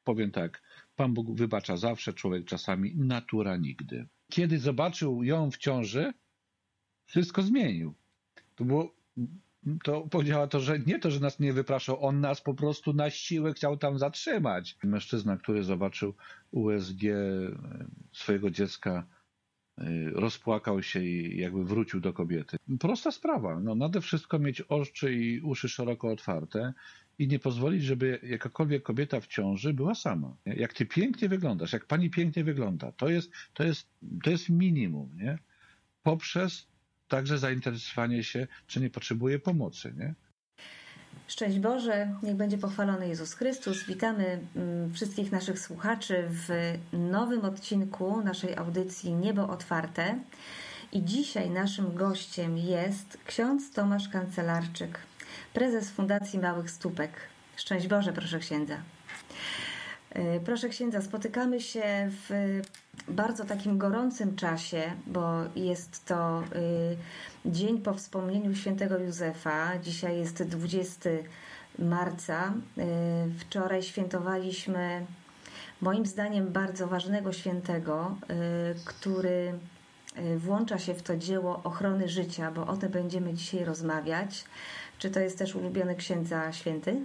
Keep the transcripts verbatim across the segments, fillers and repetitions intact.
powiem tak, Pan Bóg wybacza zawsze, człowiek czasami, natura nigdy. Kiedy zobaczył ją w ciąży, wszystko zmienił. To było, to powiedziała to, że nie to, że nas nie wypraszał, on nas po prostu na siłę chciał tam zatrzymać. Mężczyzna, który zobaczył U S G swojego dziecka, rozpłakał się i jakby wrócił do kobiety. Prosta sprawa. No, nade wszystko mieć oczy i uszy szeroko otwarte i nie pozwolić, żeby jakakolwiek kobieta w ciąży była sama. Jak ty pięknie wyglądasz, jak pani pięknie wygląda, to jest, to jest, to jest minimum, nie? Poprzez także zainteresowanie się, czy nie potrzebuje pomocy, nie? Szczęść Boże, niech będzie pochwalony Jezus Chrystus. Witamy wszystkich naszych słuchaczy w nowym odcinku naszej audycji Niebo Otwarte. I dzisiaj naszym gościem jest ksiądz Tomasz Kancelarczyk, prezes Fundacji Małych Stópek. Szczęść Boże, proszę księdza. Proszę księdza, spotykamy się w bardzo takim gorącym czasie, bo jest to dzień po wspomnieniu świętego Józefa. Dzisiaj jest dwudziestego marca. Wczoraj świętowaliśmy moim zdaniem bardzo ważnego świętego, który włącza się w to dzieło ochrony życia, bo o tym będziemy dzisiaj rozmawiać. Czy to jest też ulubiony księdza święty?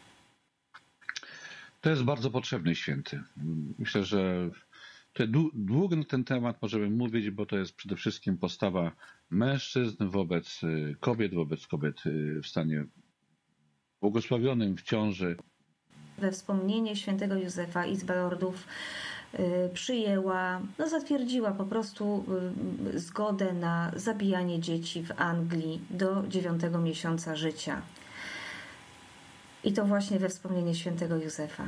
To jest bardzo potrzebny święty. Myślę, że długo na ten temat możemy mówić, bo to jest przede wszystkim postawa mężczyzn wobec kobiet, wobec kobiet w stanie błogosławionym, w ciąży. We wspomnienie świętego Józefa Izba Lordów przyjęła, no zatwierdziła po prostu zgodę na zabijanie dzieci w Anglii do dziewiątego miesiąca życia. I to właśnie we wspomnienie świętego Józefa.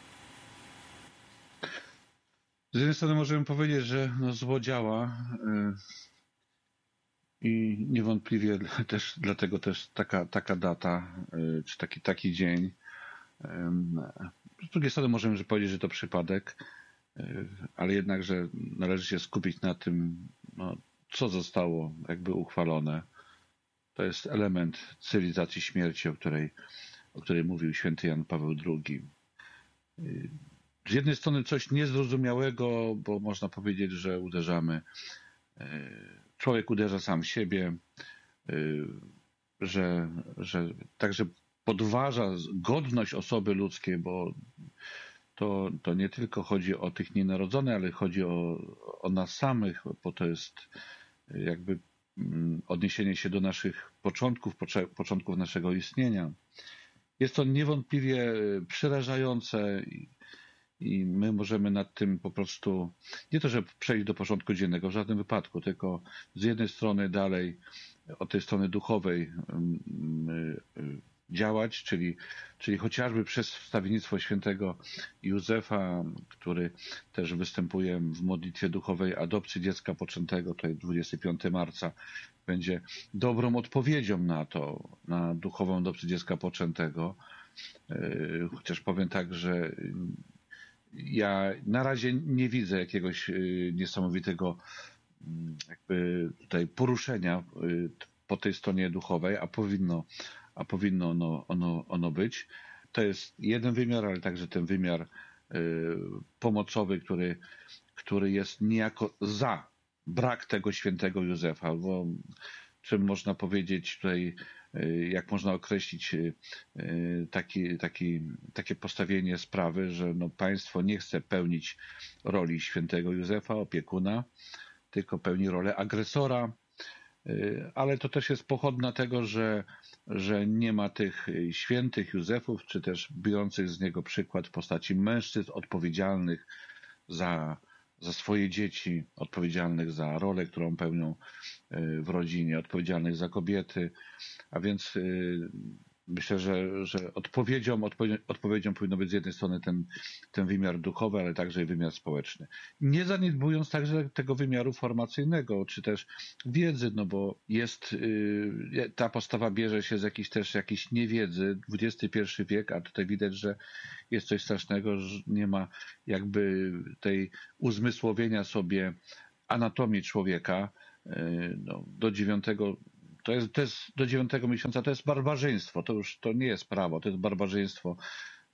Z jednej strony możemy powiedzieć, że no zło działa yy, i niewątpliwie też dlatego też taka, taka data, yy, czy taki, taki dzień. Yy, z drugiej strony możemy powiedzieć, że to przypadek, yy, ale jednakże należy się skupić na tym, no, co zostało jakby uchwalone. To jest element cywilizacji śmierci, o której o której mówił święty Jan Paweł drugi. Z jednej strony coś niezrozumiałego, bo można powiedzieć, że uderzamy, człowiek uderza sam siebie, że, że także podważa godność osoby ludzkiej, bo to, to nie tylko chodzi o tych nienarodzonych, ale chodzi o, o nas samych, bo to jest jakby odniesienie się do naszych początków, początków naszego istnienia. Jest to niewątpliwie przerażające i, i my możemy nad tym po prostu, nie to, że przejść do porządku dziennego, w żadnym wypadku, tylko z jednej strony dalej od tej strony duchowej działać, czyli, czyli chociażby przez wstawiennictwo świętego Józefa, który też występuje w modlitwie duchowej adopcji dziecka poczętego, tutaj dwudziestego piątego marca, będzie dobrą odpowiedzią na to, na duchową adopcję dziecka poczętego. Chociaż powiem tak, że ja na razie nie widzę jakiegoś niesamowitego jakby tutaj poruszenia po tej stronie duchowej, a powinno, a powinno ono, ono, ono być. To jest jeden wymiar, ale także ten wymiar pomocowy, który, który jest niejako za brak tego świętego Józefa, bo czym można powiedzieć tutaj, jak można określić taki, taki, takie postawienie sprawy, że no państwo nie chce pełnić roli świętego Józefa, opiekuna, tylko pełni rolę agresora, ale to też jest pochodna tego, że, że nie ma tych świętych Józefów, czy też biorących z niego przykład w postaci mężczyzn odpowiedzialnych za za swoje dzieci, odpowiedzialnych za rolę, którą pełnią w rodzinie, odpowiedzialnych za kobiety, a więc myślę, że, że odpowiedzią, odpowiedzią, odpowiedzią powinno być z jednej strony ten, ten wymiar duchowy, ale także i wymiar społeczny. Nie zaniedbując także tego wymiaru formacyjnego, czy też wiedzy, no bo jest, ta postawa bierze się z jakiejś też jakiejś niewiedzy, dwudziesty pierwszy wiek, a tutaj widać, że jest coś strasznego, że nie ma jakby tej uzmysłowienia sobie anatomii człowieka. No, do dziewiątego To jest, to jest do dziewiątego miesiąca, to jest barbarzyństwo, to już to nie jest prawo, to jest barbarzyństwo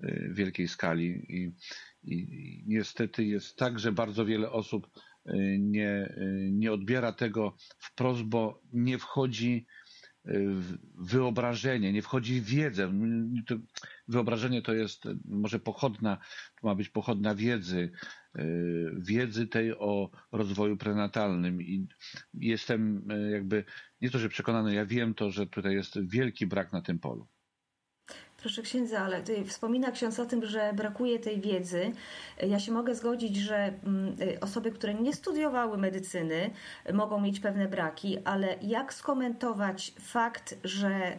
wielkiej skali i, i niestety jest tak, że bardzo wiele osób nie, nie odbiera tego wprost, bo nie wchodzi w wyobrażenie, nie wchodzi w wiedzę. Wyobrażenie to jest może pochodna, to ma być pochodna wiedzy, wiedzy tej o rozwoju prenatalnym i jestem jakby, nie to, że przekonany, ja wiem to, że tutaj jest wielki brak na tym polu. Proszę księdza, ale tutaj wspomina ksiądz o tym, że brakuje tej wiedzy. Ja się mogę zgodzić, że osoby, które nie studiowały medycyny, mogą mieć pewne braki, ale jak skomentować fakt, że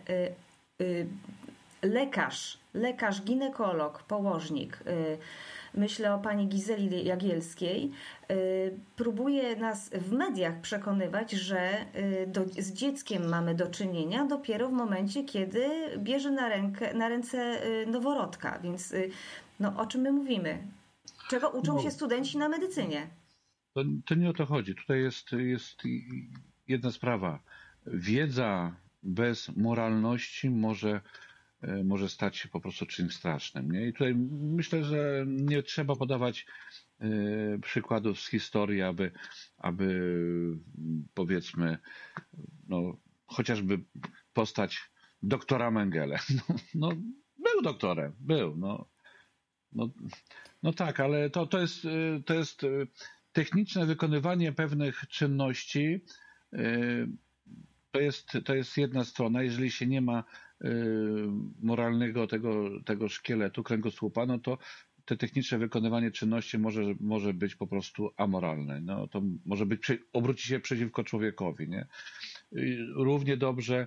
lekarz, lekarz, ginekolog, położnik, myślę o pani Gizeli Jagielskiej, próbuje nas w mediach przekonywać, że do, z dzieckiem mamy do czynienia dopiero w momencie, kiedy bierze na, rękę, na ręce noworodka. Więc no, o czym my mówimy? Czego uczą no, się studenci na medycynie? To, to nie o to chodzi. Tutaj jest, jest jedna sprawa. Wiedza bez moralności może może stać się po prostu czymś strasznym. Nie? I tutaj myślę, że nie trzeba podawać y, przykładów z historii, aby, aby powiedzmy, no, chociażby postać doktora Mengele. No, no, był doktorem, był. No, no, no tak, ale to, to, jest, to jest techniczne wykonywanie pewnych czynności. Y, to jest, to jest jedna strona. Jeżeli się nie ma moralnego tego, tego szkieletu, kręgosłupa, no to te techniczne wykonywanie czynności może, może być po prostu amoralne. No, to może być, obrócić się przeciwko człowiekowi. Nie? Równie dobrze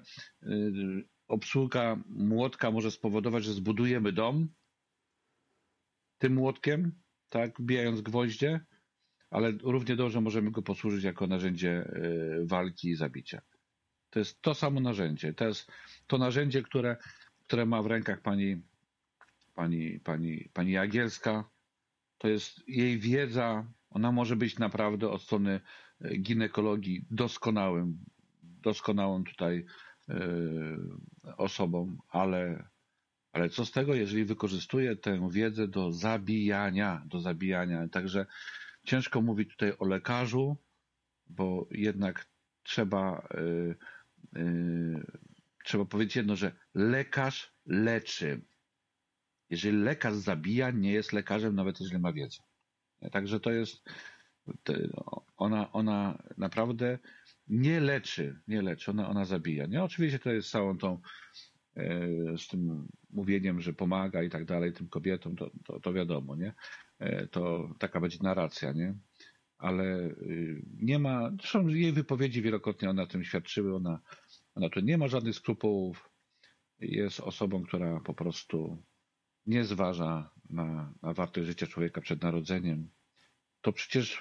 obsługa młotka może spowodować, że zbudujemy dom tym młotkiem, tak, wbijając gwoździe, ale równie dobrze możemy go posłużyć jako narzędzie walki i zabicia. To jest to samo narzędzie. To jest to narzędzie, które, które ma w rękach pani, pani, pani, pani Jagielska. To jest jej wiedza. Ona może być naprawdę od strony ginekologii doskonałym, doskonałą tutaj yy, osobą, ale, ale co z tego, jeżeli wykorzystuje tę wiedzę do zabijania, do zabijania. Także ciężko mówić tutaj o lekarzu, bo jednak trzeba yy, Yy, trzeba powiedzieć jedno, że lekarz leczy. Jeżeli lekarz zabija, nie jest lekarzem, nawet jeżeli ma wiedzę. Także to jest, ona, ona naprawdę nie leczy, nie leczy, ona, ona zabija. Nie? Oczywiście to jest całą tą, yy, z tym mówieniem, że pomaga i tak dalej tym kobietom, to, to, to wiadomo, nie? Yy, to taka będzie narracja, nie? Ale nie ma, zresztą jej wypowiedzi wielokrotnie ona tym świadczyły, ona, ona tu nie ma żadnych skrupułów, jest osobą, która po prostu nie zważa na, na wartość życia człowieka przed narodzeniem. To przecież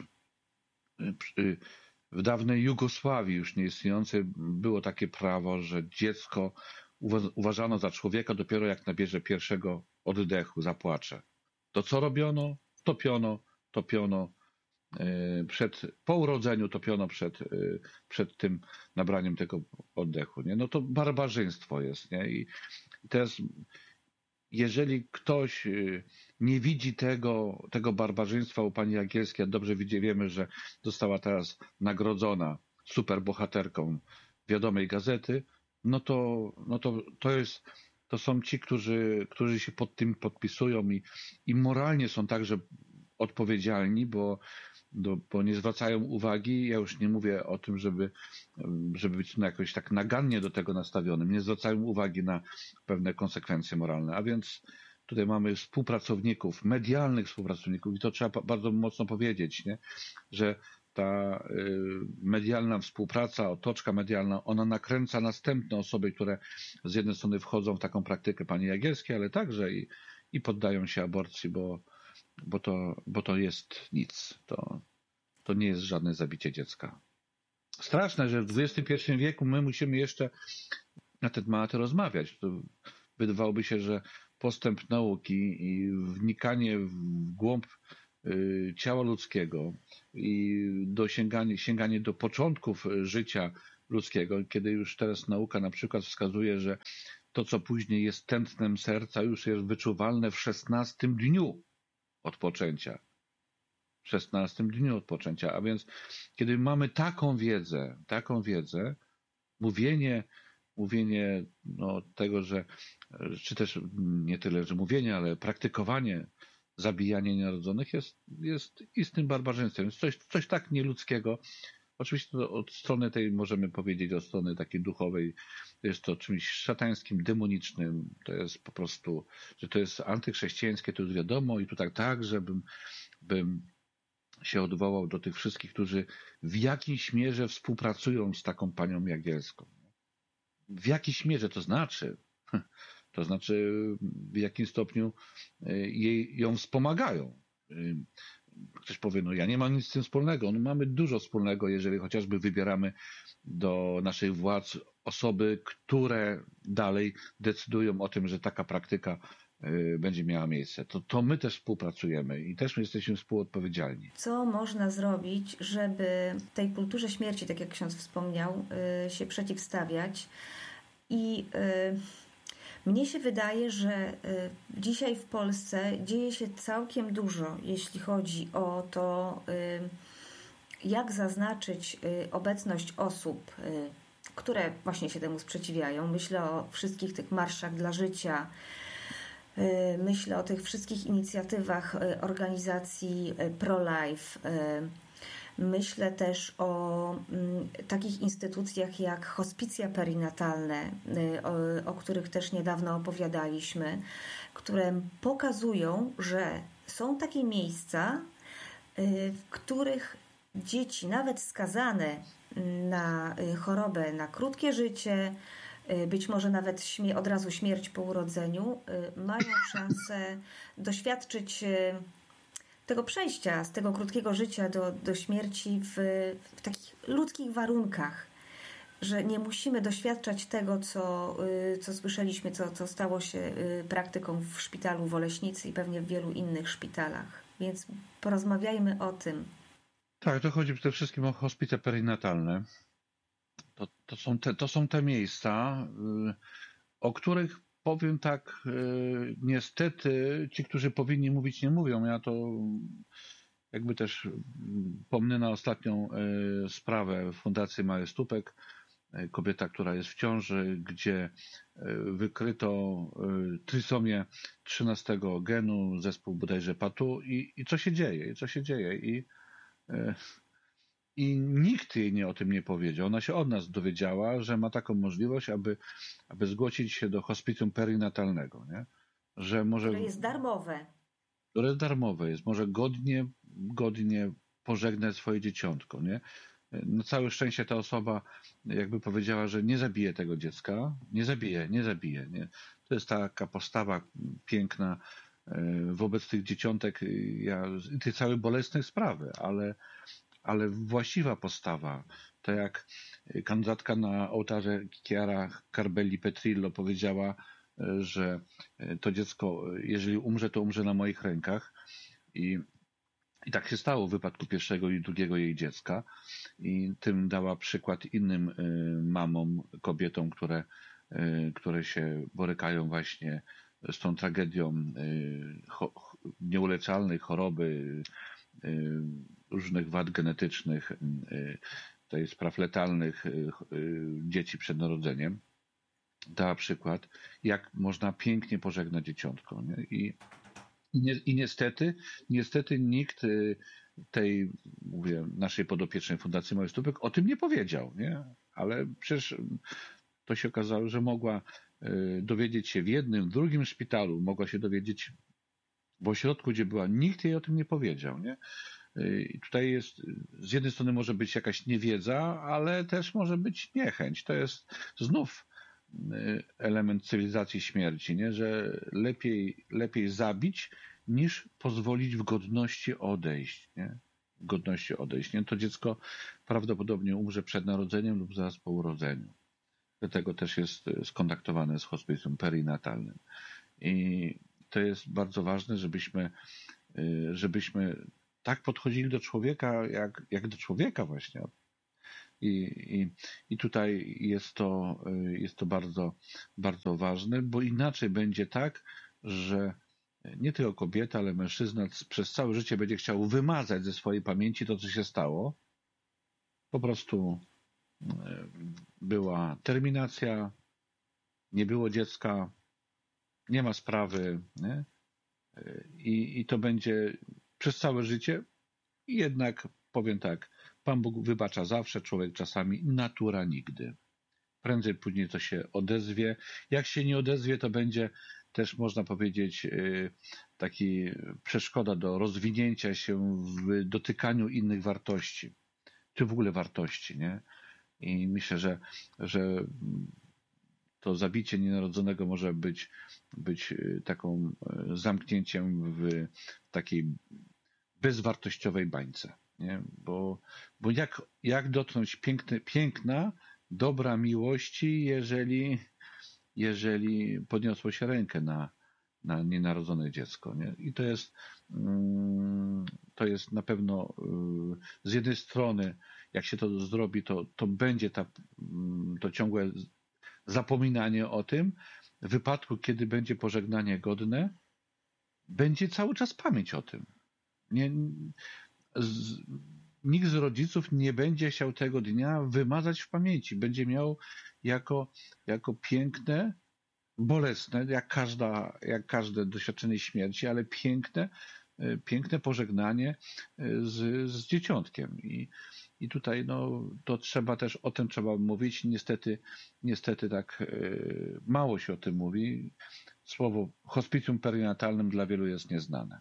w dawnej Jugosławii już nieistniejącej było takie prawo, że dziecko uważano za człowieka dopiero jak nabierze pierwszego oddechu, zapłacze. To co robiono? Topiono, topiono. Przed, po urodzeniu topiono przed, przed tym nabraniem tego oddechu. Nie? No to barbarzyństwo jest. Nie? I teraz jeżeli ktoś nie widzi tego, tego barbarzyństwa u pani Jagielskiej, a dobrze wiemy, że została teraz nagrodzona superbohaterką wiadomej gazety, no to, no to, to jest, to są ci, którzy, którzy się pod tym podpisują i, i moralnie są także odpowiedzialni, bo Do, bo nie zwracają uwagi, ja już nie mówię o tym, żeby, żeby być no jakoś tak nagannie do tego nastawionym, nie zwracają uwagi na pewne konsekwencje moralne, a więc tutaj mamy współpracowników, medialnych współpracowników i to trzeba bardzo mocno powiedzieć, nie? Że ta medialna współpraca, otoczka medialna, ona nakręca następne osoby, które z jednej strony wchodzą w taką praktykę pani Jagielskiej, ale także i, i poddają się aborcji, bo Bo to, bo to jest nic. To, to nie jest żadne zabicie dziecka. Straszne, że w dwudziestym pierwszym wieku my musimy jeszcze na ten temat rozmawiać. To wydawałoby się, że postęp nauki i wnikanie w głąb y, ciała ludzkiego i do sięganie, sięganie do początków życia ludzkiego, kiedy już teraz nauka na przykład wskazuje, że to, co później jest tętnem serca, już jest wyczuwalne w szesnastym dniu od poczęcia. W szesnastym dniu od poczęcia. A więc kiedy mamy taką wiedzę, taką wiedzę, mówienie, mówienie no, tego, że czy też nie tyle, że mówienie, ale praktykowanie zabijania nienarodzonych jest, jest istnym barbarzyństwem. Jest coś, coś tak nieludzkiego. Oczywiście to od strony tej możemy powiedzieć, od strony takiej duchowej, jest to czymś szatańskim, demonicznym, to jest po prostu, że to jest antychrześcijańskie, to już wiadomo i tutaj tak, żebym bym się odwołał do tych wszystkich, którzy w jakiejś mierze współpracują z taką panią Jagielską. W jakiejś mierze to znaczy, to znaczy w jakim stopniu jej, ją wspomagają. Ktoś powie, no ja nie mam nic z tym wspólnego. No mamy dużo wspólnego, jeżeli chociażby wybieramy do naszych władz osoby, które dalej decydują o tym, że taka praktyka będzie miała miejsce. To, to my też współpracujemy i też my jesteśmy współodpowiedzialni. Co można zrobić, żeby tej kulturze śmierci, tak jak ksiądz wspomniał, się przeciwstawiać? I mnie się wydaje, że dzisiaj w Polsce dzieje się całkiem dużo, jeśli chodzi o to, jak zaznaczyć obecność osób, które właśnie się temu sprzeciwiają. Myślę o wszystkich tych marszach dla życia, myślę o tych wszystkich inicjatywach organizacji pro-life. Myślę też o takich instytucjach jak hospicja perinatalne, o, o których też niedawno opowiadaliśmy, które pokazują, że są takie miejsca, w których dzieci, nawet skazane na chorobę, na krótkie życie, być może nawet śmie- od razu śmierć po urodzeniu, mają szansę doświadczyć tego przejścia z tego krótkiego życia do, do śmierci w, w takich ludzkich warunkach, że nie musimy doświadczać tego, co, co słyszeliśmy, co, co stało się praktyką w szpitalu w Oleśnicy i pewnie w wielu innych szpitalach. Więc porozmawiajmy o tym. Tak, to chodzi przede wszystkim o hospice perinatalne. To, to, są te, to są te miejsca, o których powiem tak, niestety ci, którzy powinni mówić, nie mówią. Ja to jakby też pomnę na ostatnią sprawę Fundacji Mały Stupek, kobieta, która jest w ciąży, gdzie wykryto trisomię trzynastego genu, zespół bodajże Patu i, i co się dzieje, i co się dzieje i I nikt jej nie o tym nie powiedział. Ona się od nas dowiedziała, że ma taką możliwość, aby, aby zgłosić się do hospicjum perinatalnego, nie? Że może, które jest darmowe. Które jest darmowe, jest może godnie, godnie pożegnać swoje dzieciątko, nie? Na całe szczęście ta osoba jakby powiedziała, że nie zabije tego dziecka, nie zabije, nie zabije, nie? To jest taka postawa piękna wobec tych dzieciątek, ja, tej całej bolesnej sprawy, ale ale właściwa postawa, to jak kandydatka na ołtarze Chiara Carbelli Petrillo powiedziała, że to dziecko, jeżeli umrze, to umrze na moich rękach. I, i tak się stało w wypadku pierwszego i drugiego jej dziecka. I tym dała przykład innym mamom, kobietom, które, które się borykają właśnie z tą tragedią nieuleczalnej choroby, różnych wad genetycznych, tutaj spraw letalnych dzieci przed narodzeniem. Dała przykład, jak można pięknie pożegnać dzieciątko. Nie? I, i niestety, niestety nikt tej, mówię, naszej podopiecznej Fundacji Mały Stupek o tym nie powiedział. Nie? Ale przecież to się okazało, że mogła dowiedzieć się w jednym, w drugim szpitalu, mogła się dowiedzieć w ośrodku, gdzie była, nikt jej o tym nie powiedział. Nie? I tutaj jest, z jednej strony może być jakaś niewiedza, ale też może być niechęć. To jest znów element cywilizacji śmierci, nie? Że lepiej, lepiej zabić, niż pozwolić w godności odejść. Nie? W godności odejść. Nie? To dziecko prawdopodobnie umrze przed narodzeniem lub zaraz po urodzeniu. Dlatego też jest skontaktowane z hospicjum perinatalnym. I to jest bardzo ważne, żebyśmy, żebyśmy tak podchodzili do człowieka, jak, jak do człowieka właśnie. I, i, i tutaj jest to, jest to bardzo, bardzo ważne, bo inaczej będzie tak, że nie tylko kobieta, ale mężczyzna przez całe życie będzie chciał wymazać ze swojej pamięci to, co się stało. Po prostu była terminacja, nie było dziecka, nie ma sprawy, nie? I, i to będzie przez całe życie. I jednak powiem tak, Pan Bóg wybacza zawsze, człowiek czasami, natura nigdy. Prędzej później to się odezwie. Jak się nie odezwie, to będzie też, można powiedzieć, taki przeszkoda do rozwinięcia się w dotykaniu innych wartości, czy w ogóle wartości, nie? I myślę, że, że to zabicie nienarodzonego może być, być taką zamknięciem w takiej bezwartościowej bańce. Nie? Bo, bo jak, jak dotknąć piękne, piękna, dobra miłości, jeżeli, jeżeli podniosło się rękę na, na nienarodzone dziecko. Nie? I to jest, to jest na pewno z jednej strony, jak się to zrobi, to, to będzie ta, to ciągłe zapominanie o tym. W wypadku, kiedy będzie pożegnanie godne, będzie cały czas pamięć o tym. Nie, z, nikt z rodziców nie będzie chciał tego dnia wymazać w pamięci. Będzie miał jako, jako piękne, bolesne, jak, każda, jak każde doświadczenie śmierci, ale piękne, piękne pożegnanie z, z dzieciątkiem. I, i tutaj no, to trzeba też, o tym trzeba mówić. Niestety, niestety tak mało się o tym mówi. Słowo hospicjum perinatalnym dla wielu jest nieznane.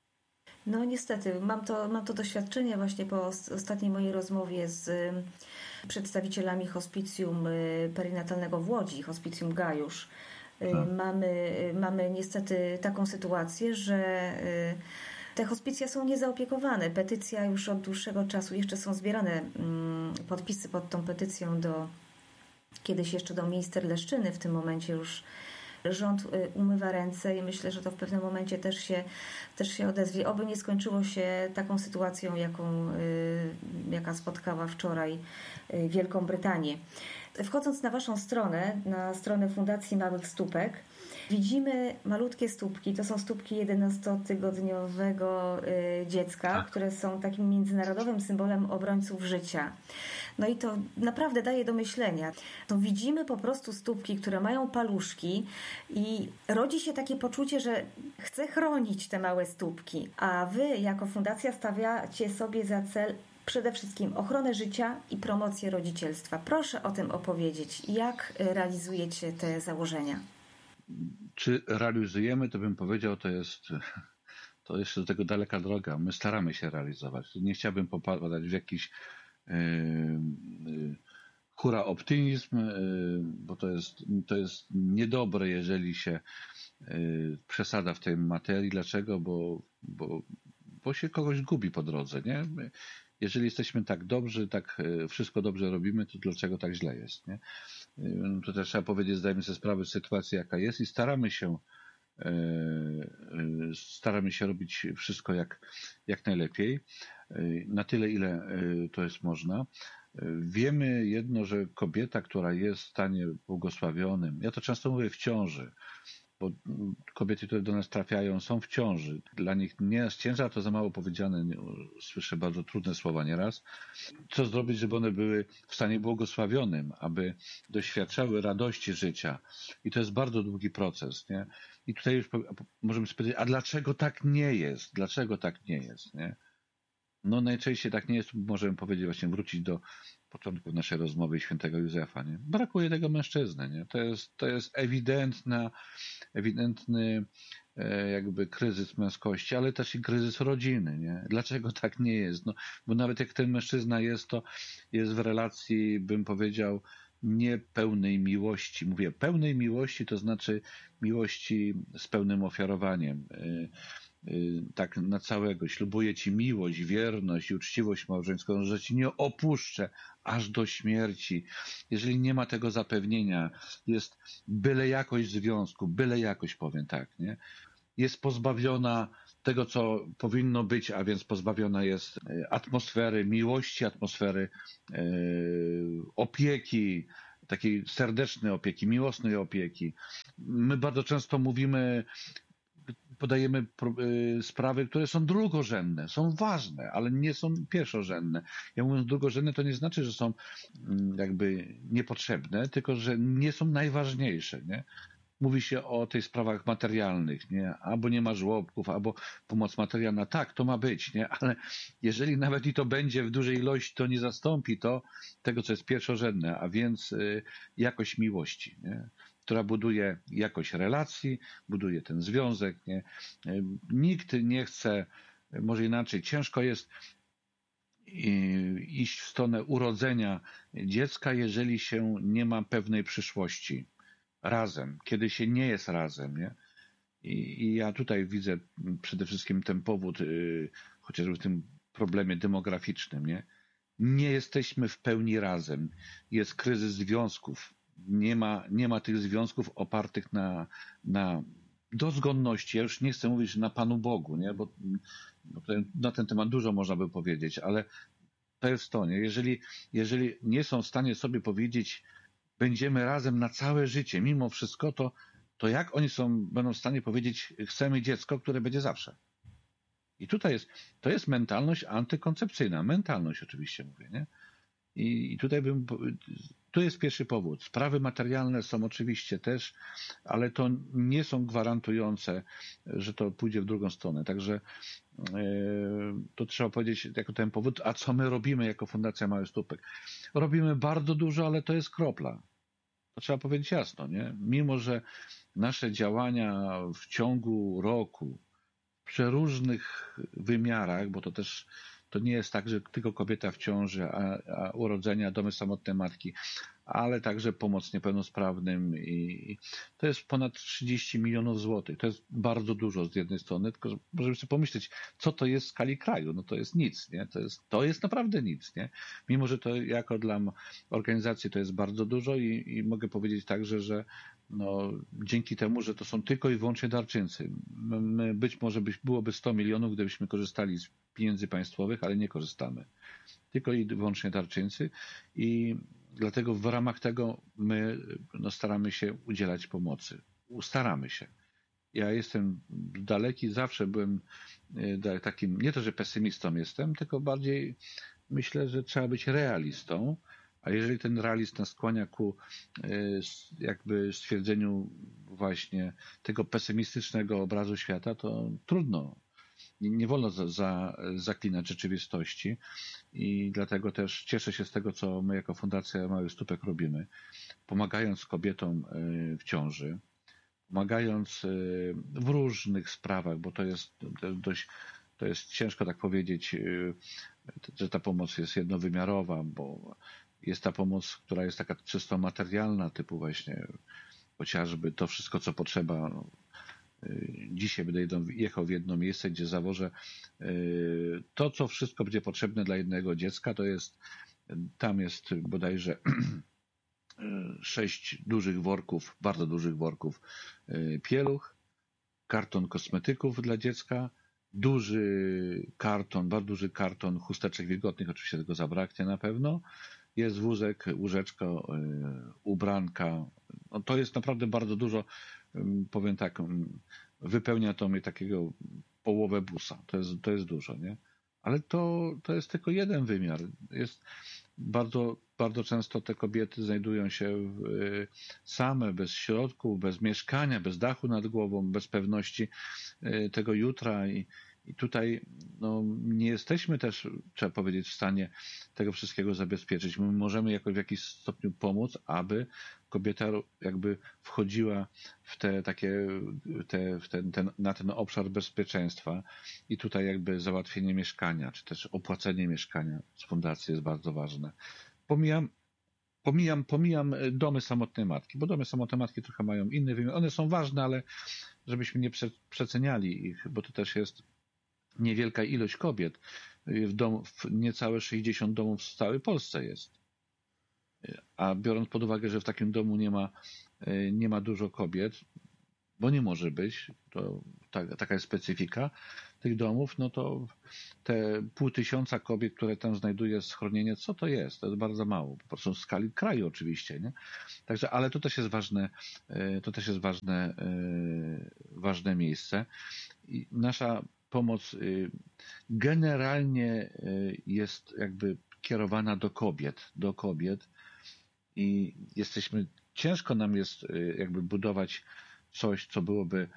No niestety, mam to, mam to doświadczenie właśnie po ostatniej mojej rozmowie z przedstawicielami hospicjum perinatalnego w Łodzi, hospicjum Gajusz. Mamy, mamy niestety taką sytuację, że te hospicja są niezaopiekowane. Petycja już od dłuższego czasu, jeszcze są zbierane podpisy pod tą petycją do, kiedyś jeszcze do minister Leszczyny, w tym momencie już rząd umywa ręce i myślę, że to w pewnym momencie też się, też się odezwie. Oby nie skończyło się taką sytuacją, jaką, jaka spotkała wczoraj Wielką Brytanię. Wchodząc na Waszą stronę, na stronę Fundacji Małych Stópek, widzimy malutkie stópki. To są stópki jedenastotygodniowego dziecka, tak, które są takim międzynarodowym symbolem obrońców życia. No i to naprawdę daje do myślenia. To widzimy po prostu stópki, które mają paluszki i rodzi się takie poczucie, że chcę chronić te małe stópki. A Wy jako fundacja stawiacie sobie za cel przede wszystkim ochronę życia i promocję rodzicielstwa. Proszę o tym opowiedzieć. Jak realizujecie te założenia? Czy realizujemy, to bym powiedział, to jest, to jeszcze do tego daleka droga. My staramy się realizować. Nie chciałbym popadać w jakiś yy, yy, hura optymizm, yy, bo to jest, to jest niedobre, jeżeli się yy, przesada w tej materii. Dlaczego? Bo, bo, bo się kogoś gubi po drodze, nie? My, jeżeli jesteśmy tak dobrzy, tak wszystko dobrze robimy, to dlaczego tak źle jest, nie? To też trzeba powiedzieć, zdajemy sobie sprawę z sytuacji, jaka jest i staramy się staramy się robić wszystko jak, jak najlepiej, na tyle, ile to jest można. Wiemy jedno, że kobieta, która jest w stanie błogosławionym, ja to często mówię w ciąży, bo kobiety, które do nas trafiają, są w ciąży. Dla nich nie jest ciężar, to za mało powiedziane. Słyszę bardzo trudne słowa nieraz. Co zrobić, żeby one były w stanie błogosławionym, aby doświadczały radości życia. I to jest bardzo długi proces, nie? I tutaj już możemy sobie powiedzieć, a dlaczego tak nie jest? Dlaczego tak nie jest, nie? No najczęściej tak nie jest, możemy powiedzieć, właśnie wrócić do początku naszej rozmowy świętego Józefa, nie? Brakuje tego mężczyzny, nie? To jest, to jest ewidentna, ewidentny jakby kryzys męskości, ale też i kryzys rodziny, nie? Dlaczego tak nie jest? No, bo nawet jak ten mężczyzna jest, to jest w relacji, bym powiedział, niepełnej miłości. Mówię pełnej miłości, to znaczy miłości z pełnym ofiarowaniem. Tak na całego. Ślubuję Ci miłość, wierność i uczciwość małżeńską, że Ci nie opuszczę aż do śmierci. Jeżeli nie ma tego zapewnienia, jest byle jakość związku, byle jakość, powiem tak, nie? Jest pozbawiona tego, co powinno być, a więc pozbawiona jest atmosfery miłości, atmosfery e, opieki, takiej serdecznej opieki, miłosnej opieki. My bardzo często mówimy, podajemy sprawy, które są drugorzędne, są ważne, ale nie są pierwszorzędne. Ja mówiąc drugorzędne, to nie znaczy, że są jakby niepotrzebne, tylko że nie są najważniejsze, nie? Mówi się o tych sprawach materialnych, nie? Albo nie ma żłobków, albo pomoc materialna. Tak, to ma być, nie? Ale jeżeli nawet i to będzie w dużej ilości, to nie zastąpi to tego, co jest pierwszorzędne, a więc jakość miłości, nie? Która buduje jakość relacji, buduje ten związek, nie? Nikt nie chce, może inaczej, ciężko jest iść w stronę urodzenia dziecka, jeżeli się nie ma pewnej przyszłości razem, kiedy się nie jest razem, nie? I, i ja tutaj widzę przede wszystkim ten powód, yy, chociażby w tym problemie demograficznym, nie? Nie jesteśmy w pełni razem. Jest kryzys związków. Nie ma, nie ma tych związków opartych na, na dozgodności. Ja już nie chcę mówić na Panu Bogu, nie? Bo, bo na ten temat dużo można by powiedzieć, ale to jest to, nie? Jeżeli, jeżeli nie są w stanie sobie powiedzieć, będziemy razem na całe życie, mimo wszystko, to, to jak oni są, będą w stanie powiedzieć, chcemy dziecko, które będzie zawsze? I tutaj jest, to jest mentalność antykoncepcyjna, mentalność oczywiście mówię, nie? I, i tutaj bym, tu jest pierwszy powód. Sprawy materialne są oczywiście też, ale to nie są gwarantujące, że to pójdzie w drugą stronę. Także yy, to trzeba powiedzieć jako ten powód. A co my robimy jako Fundacja Mały Stópek? Robimy bardzo dużo, ale to jest kropla. To trzeba powiedzieć jasno, nie? Mimo że nasze działania w ciągu roku, w przeróżnych wymiarach, bo to też to nie jest tak, że tylko kobieta w ciąży, a, a urodzenia, domy samotnej matki, ale także pomoc niepełnosprawnym i to jest ponad trzydzieści milionów złotych. To jest bardzo dużo z jednej strony, tylko możemy sobie pomyśleć, co to jest w skali kraju. No to jest nic, nie? To jest, to jest naprawdę nic, nie? Mimo że to jako dla organizacji to jest bardzo dużo i, i mogę powiedzieć także, że no, dzięki temu, że to są tylko i wyłącznie darczyńcy. My, być może byś, byłoby sto milionów, gdybyśmy korzystali z pieniędzy państwowych, ale nie korzystamy. Tylko i wyłącznie darczyńcy i dlatego w ramach tego my no, staramy się udzielać pomocy. Staramy się. Ja jestem daleki, zawsze byłem takim, nie to, że pesymistą jestem, tylko bardziej myślę, że trzeba być realistą, a jeżeli ten realizm nas skłania ku jakby stwierdzeniu właśnie tego pesymistycznego obrazu świata, to trudno. Nie, nie wolno za, za, zaklinać rzeczywistości i dlatego też cieszę się z tego, co my jako Fundacja Mały Stópek robimy, pomagając kobietom w ciąży, pomagając w różnych sprawach, bo to jest dość, to jest ciężko tak powiedzieć, że ta pomoc jest jednowymiarowa, bo jest ta pomoc, która jest taka czysto materialna, typu właśnie chociażby to wszystko, co potrzeba. No, dzisiaj będę jechał w jedno miejsce, gdzie zawożę to, co wszystko będzie potrzebne dla jednego dziecka, to jest, tam jest bodajże sześć dużych worków, bardzo dużych worków pieluch, karton kosmetyków dla dziecka, duży karton, bardzo duży karton chusteczek wilgotnych, oczywiście tego zabraknie na pewno, jest wózek, łóżeczko, ubranka, no to jest naprawdę bardzo dużo, powiem tak, wypełnia to mnie takiego połowę busa, to jest, to jest dużo, nie? Ale to, to jest tylko jeden wymiar. Jest bardzo, bardzo często te kobiety znajdują się w, same, bez środków, bez mieszkania, bez dachu nad głową, bez pewności tego jutra i, i tutaj no, nie jesteśmy też, trzeba powiedzieć, w stanie tego wszystkiego zabezpieczyć. My możemy jakoś w jakiś stopniu pomóc, aby kobieta jakby wchodziła w te takie, te, w ten, ten, na ten obszar bezpieczeństwa i tutaj jakby załatwienie mieszkania, czy też opłacenie mieszkania z fundacji jest bardzo ważne. Pomijam, pomijam, pomijam domy samotnej matki, bo domy samotnej matki trochę mają inny wymiar. One są ważne, ale żebyśmy nie prze, przeceniali ich, bo to też jest niewielka ilość kobiet. W, dom, w niecałe sześćdziesiąt domów w całej Polsce jest. A biorąc pod uwagę, że w takim domu nie ma, nie ma dużo kobiet, bo nie może być, to ta, taka jest specyfika tych domów, no to te pół tysiąca kobiet, które tam znajduje schronienie, co to jest? To jest bardzo mało, po prostu w skali kraju oczywiście, nie? Także, ale to też jest ważne, to też jest ważne, ważne miejsce. I nasza pomoc generalnie jest jakby kierowana do kobiet, do kobiet i jesteśmy, ciężko nam jest jakby budować coś, co byłoby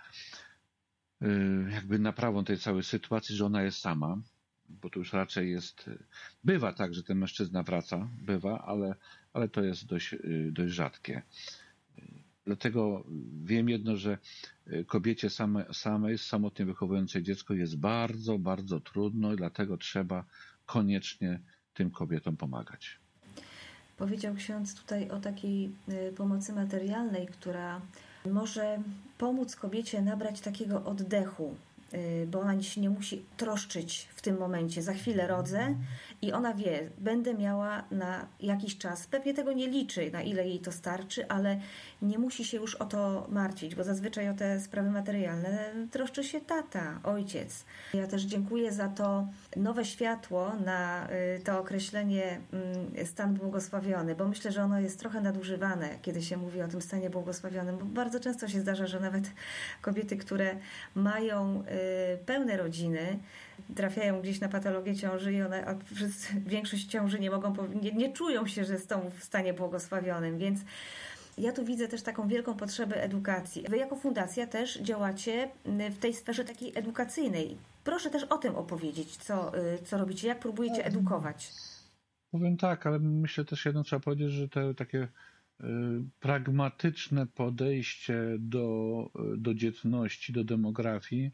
jakby naprawą tej całej sytuacji, że ona jest sama, bo to już raczej jest, bywa tak, że ten mężczyzna wraca, bywa, ale, ale to jest dość, dość rzadkie. Dlatego wiem jedno, że kobiecie same, samej, samotnie wychowującej dziecko jest bardzo, bardzo trudno i dlatego trzeba koniecznie tym kobietom pomagać. Powiedział ksiądz tutaj o takiej pomocy materialnej, która może pomóc kobiecie nabrać takiego oddechu, bo ona się nie musi troszczyć w tym momencie. Za chwilę rodzę i ona wie, będę miała na jakiś czas. Pewnie tego nie liczy, na ile jej to starczy, ale nie musi się już o to martwić, bo zazwyczaj o te sprawy materialne troszczy się tata, ojciec. Ja też dziękuję za to nowe światło na to określenie stan błogosławiony, bo myślę, że ono jest trochę nadużywane, kiedy się mówi o tym stanie błogosławionym, bo bardzo często się zdarza, że nawet kobiety, które mają pełne rodziny, trafiają gdzieś na patologię ciąży i one przez większość ciąży nie mogą, nie, nie czują się, że są w stanie błogosławionym, więc ja tu widzę też taką wielką potrzebę edukacji. Wy jako fundacja też działacie w tej sferze takiej edukacyjnej. Proszę też o tym opowiedzieć, co, co robicie, jak próbujecie edukować. Powiem tak, ale myślę też jedno trzeba powiedzieć, że te takie pragmatyczne podejście do, do dzietności, do demografii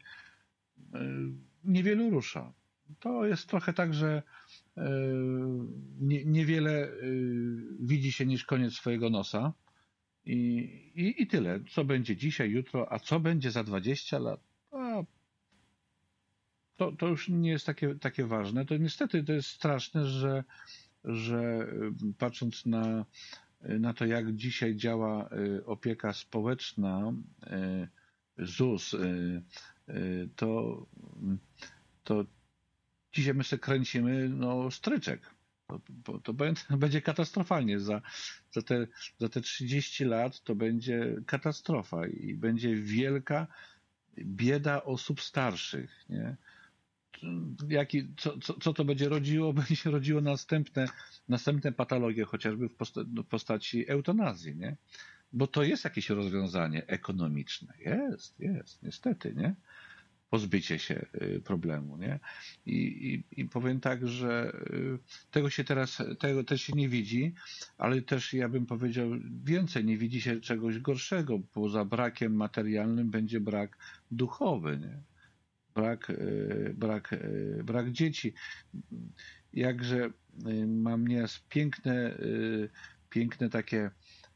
niewielu rusza. To jest trochę tak, że nie, niewiele widzi się niż koniec swojego nosa i, i, i tyle. Co będzie dzisiaj, jutro, a co będzie za dwadzieścia lat? A, to, to już nie jest takie, takie ważne. To niestety to jest straszne, że, że patrząc na na to, jak dzisiaj działa opieka społeczna, ZUS, to, to dzisiaj my sobie kręcimy no, stryczek. To, to będzie katastrofalnie. Za, za, te, za te trzydzieści lat to będzie katastrofa i będzie wielka bieda osób starszych, nie? Jaki, co, co, co to będzie rodziło? Będzie się rodziło następne, następne patologie, chociażby w, posta, w postaci eutanazji, nie? Bo to jest jakieś rozwiązanie ekonomiczne. Jest, jest, niestety, nie? Pozbycie się problemu, nie? I, i, i powiem tak, że tego się teraz, tego też się nie widzi, ale też ja bym powiedział więcej, nie widzi się czegoś gorszego. Poza brakiem materialnym będzie brak duchowy, nie? Brak, brak, brak dzieci. Jakże mam nieraz piękne, piękne takie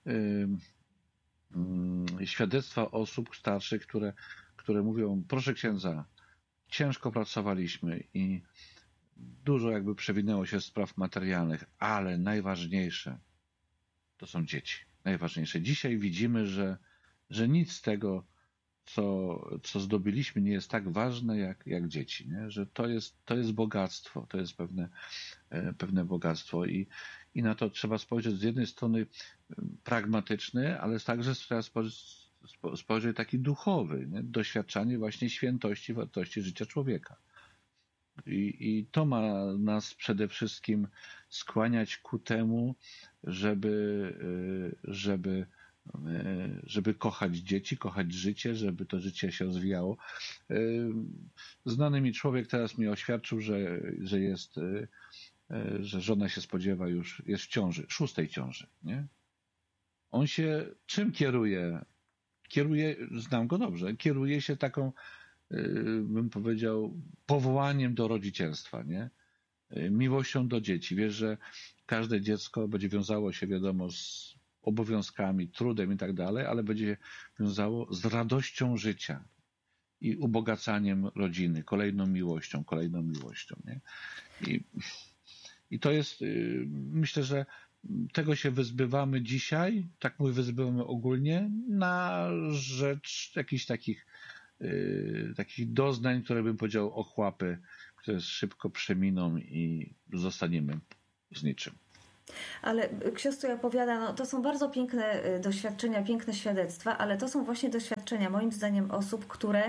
świadectwa osób starszych, które, które mówią, proszę księdza, ciężko pracowaliśmy i dużo jakby przewinęło się spraw materialnych, ale najważniejsze to są dzieci. Najważniejsze. Dzisiaj widzimy, że, że nic z tego Co, co zdobyliśmy, nie jest tak ważne jak, jak dzieci, nie? Że to jest, to jest bogactwo, to jest pewne, pewne bogactwo i, i na to trzeba spojrzeć z jednej strony pragmatyczny, ale także trzeba spojrzeć, spojrzeć taki duchowy, nie? Doświadczanie właśnie świętości, wartości życia człowieka. I, I to ma nas przede wszystkim skłaniać ku temu, żeby, żeby żeby kochać dzieci, kochać życie, żeby to życie się rozwijało. Znany mi człowiek teraz mi oświadczył, że, że jest, że żona się spodziewa już, jest w ciąży, szóstej ciąży, nie? On się czym kieruje? Kieruje, znam go dobrze, kieruje się taką, bym powiedział, powołaniem do rodzicielstwa, nie? Miłością do dzieci. Wiesz, że każde dziecko będzie wiązało się, wiadomo, z obowiązkami, trudem i tak dalej, ale będzie wiązało z radością życia i ubogacaniem rodziny, kolejną miłością, kolejną miłością. Nie? I, i to jest, myślę, że tego się wyzbywamy dzisiaj, tak mówię, wyzbywamy ogólnie, na rzecz jakichś takich, yy, takich doznań, które bym powiedział ochłapy, które szybko przeminą i zostaniemy z niczym. Ale ksiądz tutaj opowiada, no to są bardzo piękne doświadczenia, piękne świadectwa, ale to są właśnie doświadczenia moim zdaniem osób, które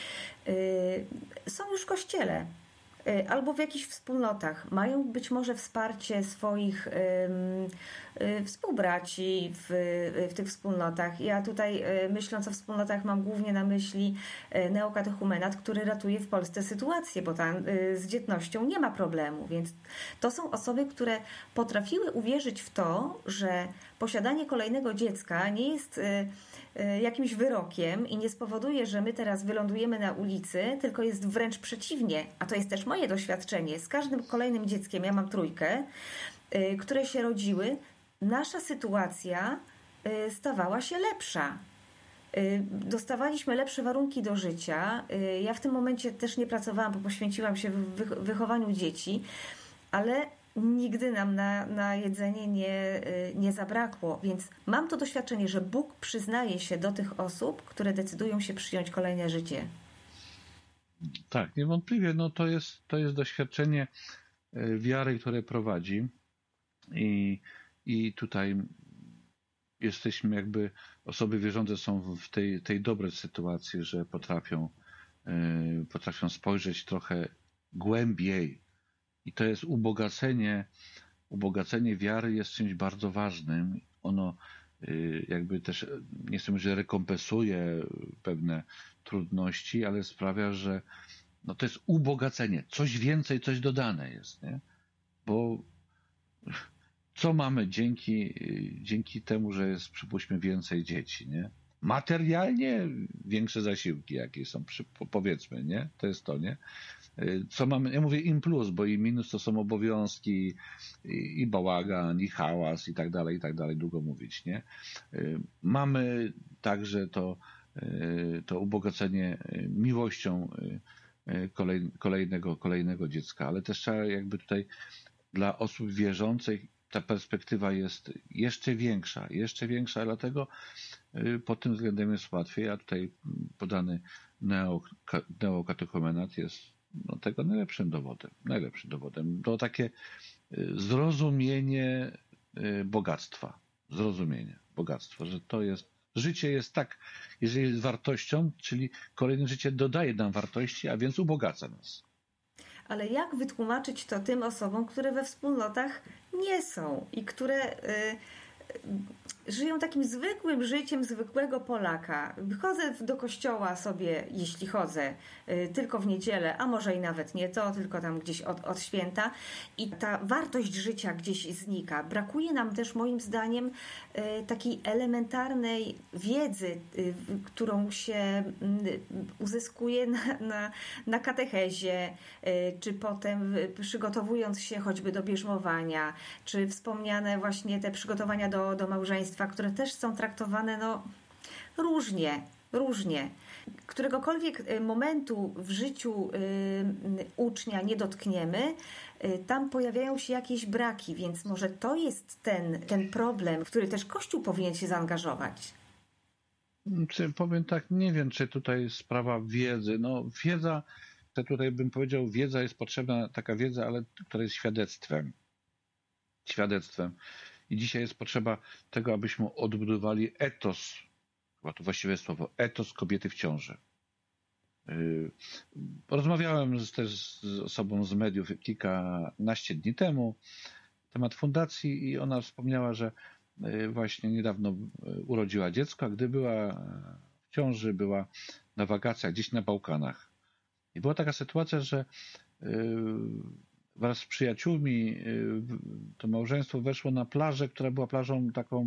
y, są już w kościele y, albo w jakichś wspólnotach. Mają być może wsparcie swoich y, y, współbraci w, w tych wspólnotach. Ja tutaj y, myśląc o wspólnotach mam głównie na myśli y, neokatechumenat, który ratuje w Polsce sytuację, bo tam y, z dzietnością nie ma problemu, więc to są osoby, które potrafiły uwierzyć w to, że posiadanie kolejnego dziecka nie jest jakimś wyrokiem i nie spowoduje, że my teraz wylądujemy na ulicy, tylko jest wręcz przeciwnie. A to jest też moje doświadczenie. Z każdym kolejnym dzieckiem, ja mam trójkę, które się rodziły, nasza sytuacja stawała się lepsza. Dostawaliśmy lepsze warunki do życia. Ja w tym momencie też nie pracowałam, bo poświęciłam się wychowaniu dzieci, ale nigdy nam na, na jedzenie nie, nie zabrakło. Więc mam to doświadczenie, że Bóg przyznaje się do tych osób, które decydują się przyjąć kolejne życie. Tak, niewątpliwie. No to jest, to jest doświadczenie wiary, które prowadzi. I, i tutaj jesteśmy jakby, osoby wierzące są w tej, tej dobrej sytuacji, że potrafią, yy, potrafią spojrzeć trochę głębiej. I to jest ubogacenie, ubogacenie wiary jest czymś bardzo ważnym. Ono yy, jakby też, nie chcę mówić, że rekompensuje pewne trudności, ale sprawia, że no to jest ubogacenie. Coś więcej, coś dodane jest, nie? Bo co mamy dzięki, dzięki temu, że jest, przypuśćmy, więcej dzieci, nie? Materialnie większe zasiłki, jakie są, powiedzmy, nie? To jest to, nie? Co mamy, ja mówię im plus, bo i minus to są obowiązki, i, i bałagan, i hałas, i tak dalej, i tak dalej, długo mówić, nie? Mamy także to, to ubogacenie miłością kolej, kolejnego, kolejnego dziecka, ale też trzeba jakby tutaj dla osób wierzących ta perspektywa jest jeszcze większa, jeszcze większa, dlatego pod tym względem jest łatwiej, a tutaj podany neokatechumenat jest no, tego najlepszym dowodem, najlepszym dowodem. To takie zrozumienie bogactwa, zrozumienie bogactwa, że to jest, życie jest tak, jeżeli jest wartością, czyli kolejne życie dodaje nam wartości, a więc ubogaca nas. Ale jak wytłumaczyć to tym osobom, które we wspólnotach nie są i które y, y, żyją takim zwykłym życiem zwykłego Polaka? Chodzę do kościoła sobie, jeśli chodzę, y, tylko w niedzielę, a może i nawet nie to, tylko tam gdzieś od, od święta i ta wartość życia gdzieś znika. Brakuje nam też moim zdaniem y, takiej elementarnej wiedzy, y, którą się y, uzyskuje na, na, na katechezie, y, czy potem przygotowując się choćby do bierzmowania, czy wspomniane właśnie te przygotowania do, do małżeństwa, które też są traktowane no, różnie, różnie. Któregokolwiek momentu w życiu y, ucznia nie dotkniemy, y, tam pojawiają się jakieś braki, więc może to jest ten, ten problem, w który też Kościół powinien się zaangażować. Czy powiem tak, nie wiem, czy tutaj sprawa wiedzy. No wiedza, to tutaj bym powiedział, wiedza jest potrzebna, taka wiedza, ale która jest świadectwem. Świadectwem. I dzisiaj jest potrzeba tego, abyśmy odbudowali etos, chyba to właściwe słowo, etos kobiety w ciąży. Rozmawiałem też z osobą z mediów kilkanaście dni temu na temat fundacji i ona wspomniała, że właśnie niedawno urodziła dziecko, a gdy była w ciąży, była na wakacjach gdzieś na Bałkanach. I była taka sytuacja, że wraz z przyjaciółmi to małżeństwo weszło na plażę, która była plażą taką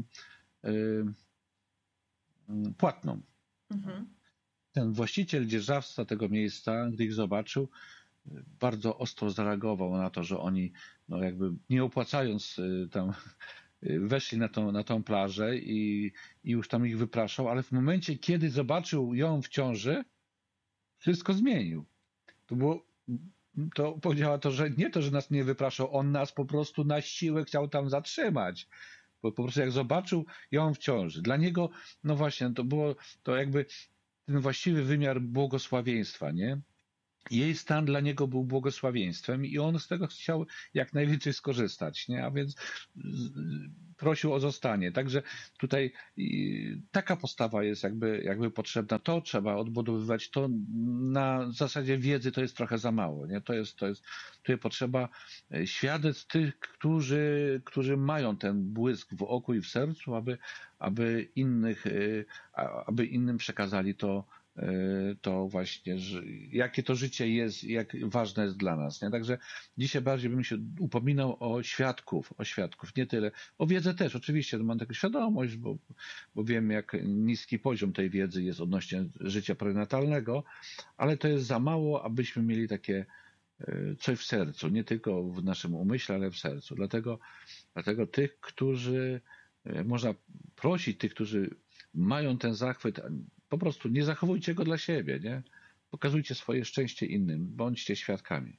płatną. Mhm. Ten właściciel dzierżawca tego miejsca, gdy ich zobaczył, bardzo ostro zareagował na to, że oni no jakby nie opłacając tam weszli na tą, na tą plażę i, i już tam ich wypraszał, ale w momencie, kiedy zobaczył ją w ciąży, wszystko zmienił. To było to powiedziała to, że nie to, że nas nie wypraszał, on nas po prostu na siłę chciał tam zatrzymać. Bo po prostu jak zobaczył ją w ciąży. Dla niego, no właśnie, to było to jakby ten właściwy wymiar błogosławieństwa, nie? Jej stan dla niego był błogosławieństwem i on z tego chciał jak najwięcej skorzystać, nie? A więc prosił o zostanie. Także tutaj taka postawa jest jakby, jakby potrzebna. To trzeba odbudowywać. To na zasadzie wiedzy to jest trochę za mało, nie? To jest, to jest, tutaj potrzeba świadectw tych, którzy, którzy mają ten błysk w oku i w sercu, aby, aby innych, aby innym przekazali to, to właśnie, że jakie to życie jest, jak ważne jest dla nas. Nie? Także dzisiaj bardziej bym się upominał o świadków, o świadków, nie tyle. O wiedzę też, oczywiście, mam taką świadomość, bo, bo wiem, jak niski poziom tej wiedzy jest odnośnie życia prenatalnego, ale to jest za mało, abyśmy mieli takie coś w sercu, nie tylko w naszym umyśle, ale w sercu. Dlatego, dlatego tych, którzy, można prosić tych, którzy mają ten zachwyt, po prostu nie zachowujcie go dla siebie, nie? Pokazujcie swoje szczęście innym, bądźcie świadkami.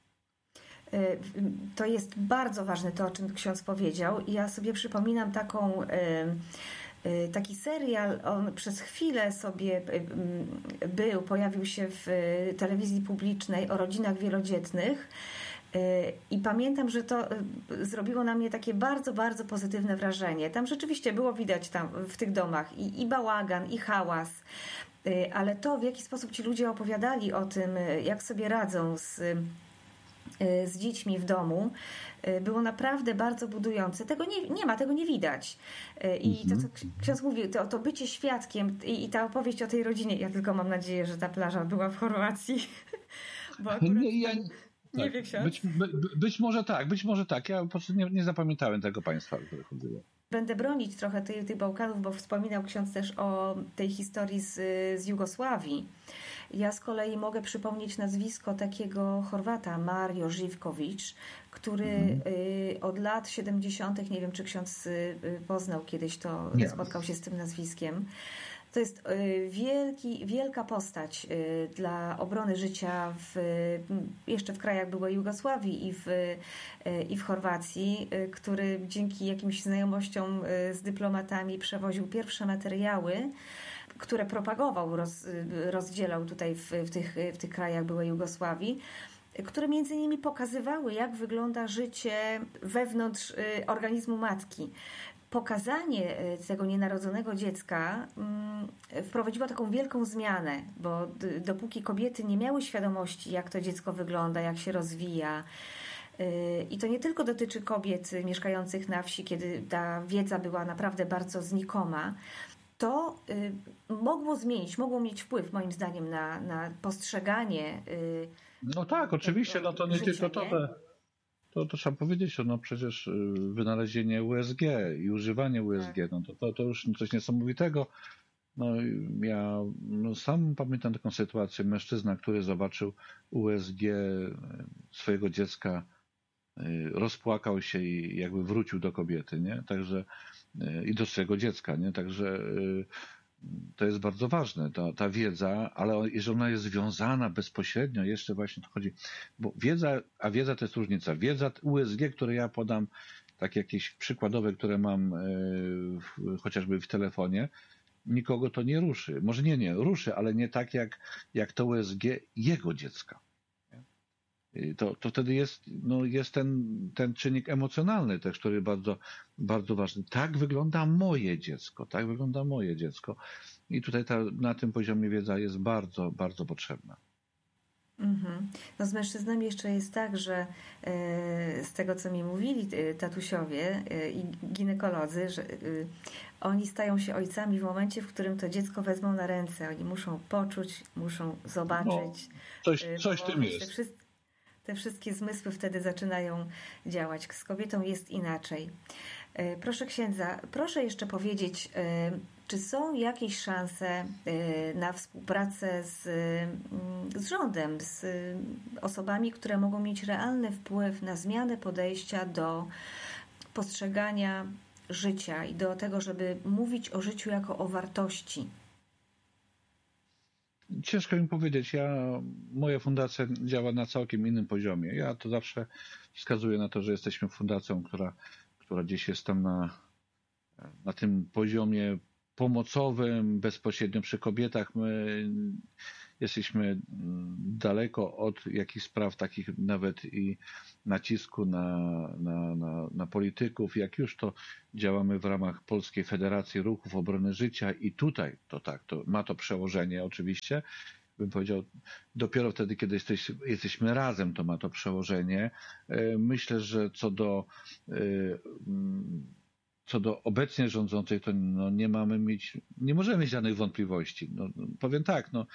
To jest bardzo ważne to, o czym ksiądz powiedział. Ja sobie przypominam taką, taki serial, on przez chwilę sobie był, pojawił się w telewizji publicznej o rodzinach wielodzietnych. I pamiętam, że to zrobiło na mnie takie bardzo, bardzo pozytywne wrażenie. Tam rzeczywiście było widać tam w tych domach i, i bałagan, i hałas, ale to, w jaki sposób ci ludzie opowiadali o tym, jak sobie radzą z, z dziećmi w domu, było naprawdę bardzo budujące. Tego nie, nie ma, tego nie widać. I to, co ksiądz mówił, to, to bycie świadkiem i, i ta opowieść o tej rodzinie, ja tylko mam nadzieję, że ta plaża była w Chorwacji. Bo akurat... nie, ja... Nie tak. wie ksiądz? Być, by, być może tak, być może tak. Ja po prostu nie, nie zapamiętałem tego państwa, o które chodziło. Będę bronić trochę tych, tych Bałkanów, bo wspominał ksiądz też o tej historii z, z Jugosławii. Ja z kolei mogę przypomnieć nazwisko takiego Chorwata, Mario Živković, który mhm. y, od lat siedemdziesiątych, nie wiem czy ksiądz y, poznał kiedyś to, nie. spotkał się z tym nazwiskiem. To jest wielki, wielka postać dla obrony życia w, jeszcze w krajach byłej Jugosławii i w, i w Chorwacji, który dzięki jakimś znajomościom z dyplomatami przewoził pierwsze materiały, które propagował, roz, rozdzielał tutaj w, w, tych, w tych krajach byłej Jugosławii, które między innymi pokazywały, jak wygląda życie wewnątrz organizmu matki. Pokazanie tego nienarodzonego dziecka wprowadziło taką wielką zmianę, bo dopóki kobiety nie miały świadomości, jak to dziecko wygląda, jak się rozwija, i to nie tylko dotyczy kobiet mieszkających na wsi, kiedy ta wiedza była naprawdę bardzo znikoma, to mogło zmienić, mogło mieć wpływ moim zdaniem na, na postrzeganie. No tak, oczywiście, no to nie tylko to. Te... To, to trzeba powiedzieć, no przecież wynalezienie U S G i używanie U S G, no to, to, to już coś niesamowitego. No ja no sam pamiętam taką sytuację, mężczyzna, który zobaczył U S G swojego dziecka, rozpłakał się i jakby wrócił do kobiety, nie? Także i do swojego dziecka, nie? Także to jest bardzo ważne, ta, ta wiedza, ale jeżeli ona jest związana bezpośrednio, jeszcze właśnie to chodzi, bo wiedza, a wiedza to jest różnica. Wiedza U S G, które ja podam, tak jakieś przykładowe, które mam e, w, chociażby w telefonie, nikogo to nie ruszy. Może nie, nie, ruszy, ale nie tak jak, jak to U S G jego dziecka. To, to wtedy jest, no jest ten, ten czynnik emocjonalny też, który bardzo, bardzo ważny. Tak wygląda moje dziecko, tak wygląda moje dziecko. I tutaj ta, na tym poziomie wiedza jest bardzo, bardzo potrzebna. Mm-hmm. No z mężczyznami jeszcze jest tak, że e, z tego, co mi mówili tatusiowie e, i ginekolodzy, że e, oni stają się ojcami w momencie, w którym to dziecko wezmą na ręce. Oni muszą poczuć, muszą zobaczyć. No, coś coś tym jest. Wszyscy, Te wszystkie zmysły wtedy zaczynają działać. Z kobietą jest inaczej. Proszę księdza, proszę jeszcze powiedzieć, czy są jakieś szanse na współpracę z, z rządem, z osobami, które mogą mieć realny wpływ na zmianę podejścia do postrzegania życia i do tego, żeby mówić o życiu jako o wartości? ciężko mi powiedzieć. Ja, moja fundacja działa na całkiem innym poziomie. Ja to zawsze wskazuję na to, że jesteśmy fundacją, która, która gdzieś jest tam na, na tym poziomie pomocowym, bezpośrednio przy kobietach. My jesteśmy daleko od jakichś spraw takich nawet i nacisku na, na, na, na polityków. Jak już to działamy w ramach Polskiej Federacji Ruchów Obrony Życia i tutaj to tak, to ma to przełożenie oczywiście. Bym powiedział, dopiero wtedy, kiedy jesteś, jesteśmy razem, to ma to przełożenie. Myślę, że co do co do obecnie rządzącej, to no nie mamy mieć, nie możemy mieć żadnych wątpliwości. No, powiem tak, no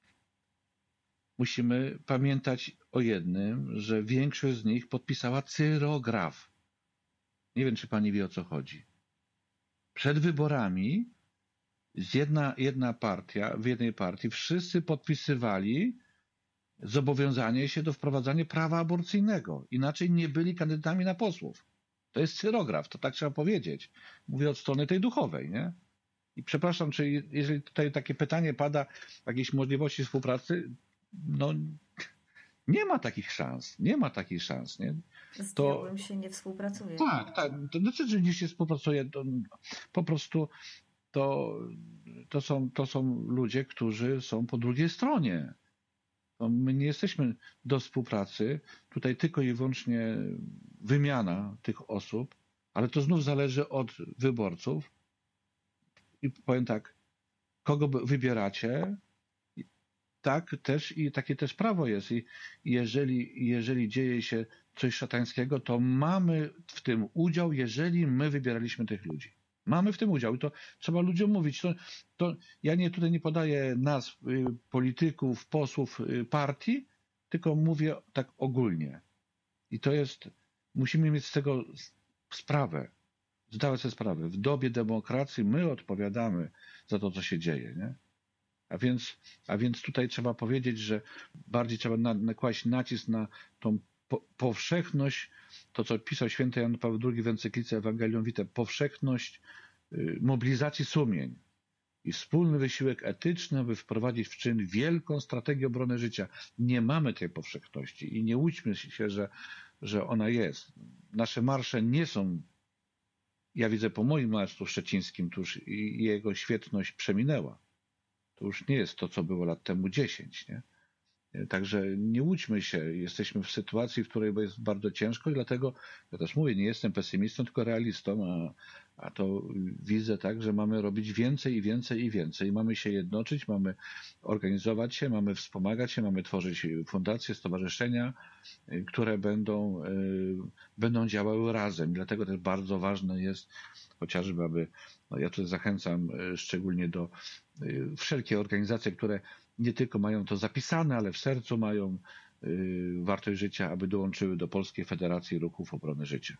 musimy pamiętać o jednym, że większość z nich podpisała cyrograf. Nie wiem, czy pani wie, o co chodzi. Przed wyborami jedna, jedna partia, w jednej partii wszyscy podpisywali zobowiązanie się do wprowadzania prawa aborcyjnego. Inaczej nie byli kandydatami na posłów. To jest cyrograf, to tak trzeba powiedzieć. Mówię od strony tej duchowej, nie? I przepraszam, czy jeżeli tutaj takie pytanie pada, jakiejś możliwości współpracy, no nie ma takich szans, nie ma takich szans, nie? Z diabłem się nie współpracuje. Tak, tak, to znaczy, że nie się współpracuje, to po prostu to, to, są, to są ludzie, którzy są po drugiej stronie. To my nie jesteśmy do współpracy, tutaj tylko i wyłącznie wymiana tych osób, ale to znów zależy od wyborców. I powiem tak, kogo wybieracie, tak też i takie też prawo jest. I jeżeli, jeżeli dzieje się coś szatańskiego, to mamy w tym udział, jeżeli my wybieraliśmy tych ludzi. Mamy w tym udział i to trzeba ludziom mówić. To, to ja nie, tutaj nie podaję nazw y, polityków, posłów y, partii, tylko mówię tak ogólnie. I to jest, musimy mieć z tego sprawę, zdawać sobie sprawę. W dobie demokracji my odpowiadamy za to, co się dzieje, nie? A więc, a więc tutaj trzeba powiedzieć, że bardziej trzeba na, nakłaść nacisk na tą po, powszechność, to co pisał święty Jan Paweł drugi w encyklice Ewangelium Vitae, powszechność y, mobilizacji sumień i wspólny wysiłek etyczny, aby wprowadzić w czyn wielką strategię obrony życia. Nie mamy tej powszechności i nie łudźmy się, że, że ona jest. Nasze marsze nie są, ja widzę po moim marszu szczecińskim, to już i jego świetność przeminęła. To już nie jest to, co było lat temu dziesięć, nie? Także nie łudźmy się. Jesteśmy w sytuacji, w której jest bardzo ciężko i dlatego, ja też mówię, nie jestem pesymistą, tylko realistą, a, a to widzę tak, że mamy robić więcej i więcej i więcej. Mamy się jednoczyć, mamy organizować się, mamy wspomagać się, mamy tworzyć fundacje, stowarzyszenia, które będą, będą działały razem. Dlatego też bardzo ważne jest chociażby, aby, no ja tutaj zachęcam szczególnie do wszelkie organizacje, które nie tylko mają to zapisane, ale w sercu mają y, wartość życia, aby dołączyły do Polskiej Federacji Ruchów Obrony Życia.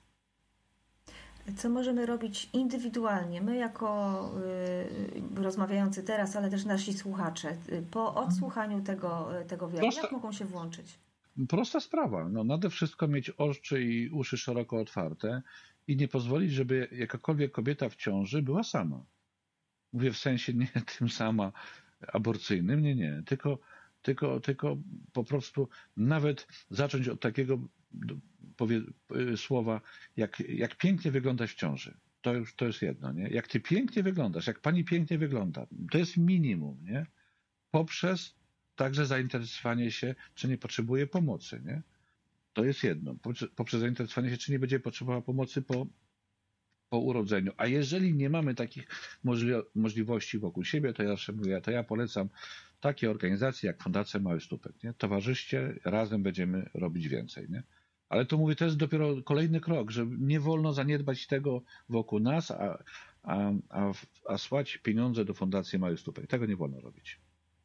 Co możemy robić indywidualnie? My jako y, rozmawiający teraz, ale też nasi słuchacze, po odsłuchaniu tego, tego wielu, jak mogą się włączyć? Prosta sprawa. No, nade wszystko mieć oczy i uszy szeroko otwarte i nie pozwolić, żeby jakakolwiek kobieta w ciąży była sama. Mówię w sensie nie tym sama aborcyjnym, nie, nie, tylko, tylko, tylko po prostu nawet zacząć od takiego powie, słowa, jak, jak pięknie wyglądasz w ciąży. To już to jest jedno, nie? Jak ty pięknie wyglądasz, jak pani pięknie wygląda, to jest minimum, nie? Poprzez także zainteresowanie się, czy nie potrzebuje pomocy, nie? To jest jedno. Poprzez zainteresowanie się, czy nie będzie potrzebowała pomocy po po urodzeniu. A jeżeli nie mamy takich możli- możliwości wokół siebie, to ja zawsze mówię, to ja polecam takie organizacje jak Fundacja Mały Stópek. Nie? Towarzyszcie, razem będziemy robić więcej. Nie? Ale to mówię, to jest dopiero kolejny krok, że nie wolno zaniedbać tego wokół nas, a, a, a, a słać pieniądze do Fundacji Mały Stópek. Tego nie wolno robić.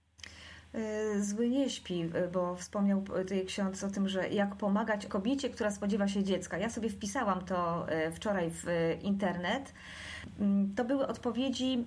Zły nie śpi, bo wspomniał tutaj ksiądz o tym, że jak pomagać kobiecie, która spodziewa się dziecka. Ja sobie wpisałam to wczoraj w internet. To były odpowiedzi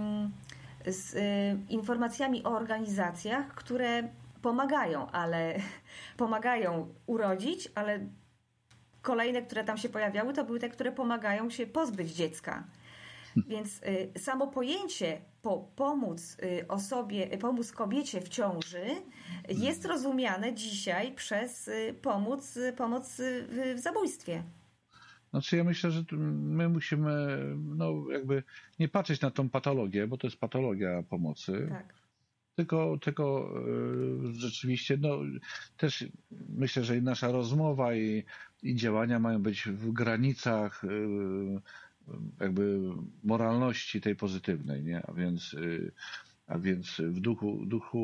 z informacjami o organizacjach, które pomagają, ale pomagają urodzić, ale kolejne, które tam się pojawiały, to były te, które pomagają się pozbyć dziecka. Więc samo pojęcie po, pomóc osobie, pomóc kobiecie w ciąży jest rozumiane dzisiaj przez pomoc, pomoc w zabójstwie. Znaczy ja myślę, że my musimy no, jakby nie patrzeć na tą patologię, bo to jest patologia pomocy. Tak. Tylko, tylko rzeczywiście, no też myślę, że i nasza rozmowa i, i działania mają być w granicach jakby moralności tej pozytywnej, nie? A więc, a więc w duchu, duchu